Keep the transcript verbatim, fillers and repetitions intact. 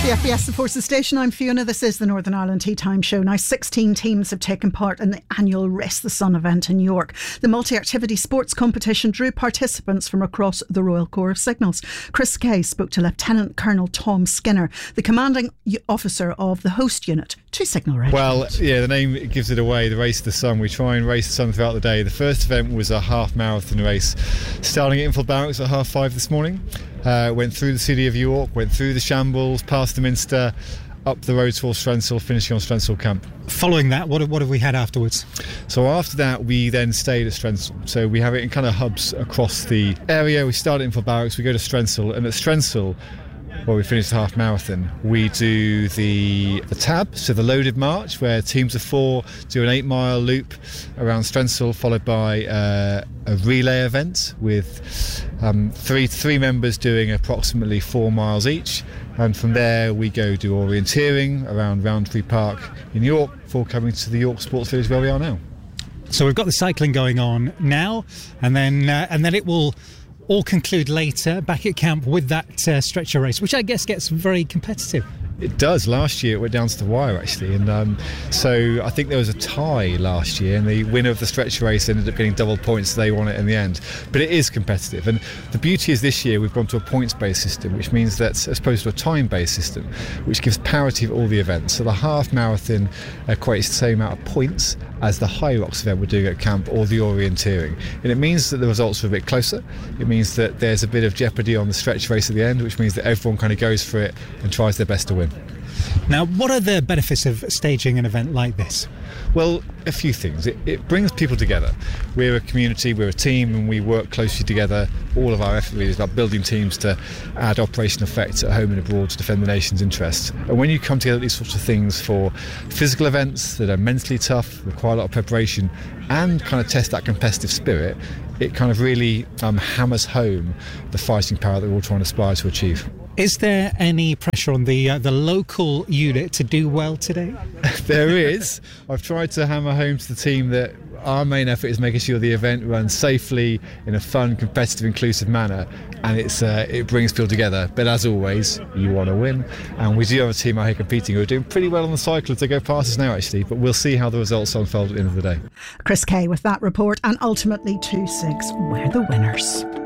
The F B S The Forces Station, I'm Fiona. This is the Northern Ireland Tea Time Show. Now, sixteen teams have taken part in the annual Race the Sun event in York. The multi-activity sports competition drew participants from across the Royal Corps of Signals. Chris Kay spoke to Lieutenant Colonel Tom Skinner, the commanding officer of the host unit to Signal Regiment. Well, yeah, the name gives it away, the Race the Sun. We try and race the sun throughout the day. The first event was a half marathon race, starting at Infeld Barracks at half five this morning. Uh, went through the city of York, went through the Shambles, past the Minster, up the road towards Strensall, finishing on Strensall Camp. Following that, what, what have we had afterwards? So after that, we then stayed at Strensall. So we have it in kind of hubs across the area. We start at Infeld Barracks, we go to Strensall, and at Strensall, well, we finished the half marathon. We do the the tab, so the loaded march, where teams of four do an eight mile loop around Strensall, followed by uh, a relay event with um, three three members doing approximately four miles each. And from there, we go do orienteering around Roundtree Park in York before coming to the York Sports Village where we are now. So we've got the cycling going on now, and then uh, and then it will all conclude later back at camp with that uh, stretcher race, which I guess gets very competitive. It does. Last year it went down to the wire, actually, and um, so I think there was a tie last year, and the winner of the stretcher race ended up getting double points, so they won it in the end. But it is competitive, and the beauty is this year we've gone to a points-based system, which means that, as opposed to a time-based system, which gives parity of all the events. So the half marathon equates the same amount of points as the High Rocks event we're doing at camp, or the orienteering, and it means that the results are a bit closer. It means that there's a bit of jeopardy on the stretch race at the end, which means that everyone kind of goes for it and tries their best to win. Now, what are the benefits of staging an event like this? Well, a few things. It, it brings people together. We're a community, we're a team, and we work closely together. All of our effort really is about building teams to add operational effects at home and abroad to defend the nation's interests. And when you come together at these sorts of things for physical events that are mentally tough, require a lot of preparation, and kind of test that competitive spirit, it kind of really um, hammers home the fighting power that we're all trying to aspire to achieve. Is there any pressure on the uh, the local unit to do well today? There is. I've tried to hammer home to the team that our main effort is making sure the event runs safely in a fun, competitive, inclusive manner, and it's uh, it brings people together. But as always, you want to win, and we do have a team out here competing who are doing pretty well on the cycle to go past us now, actually, but we'll see how the results unfold at the end of the day. Chris Kay with that report, and ultimately two Sigs were the winners.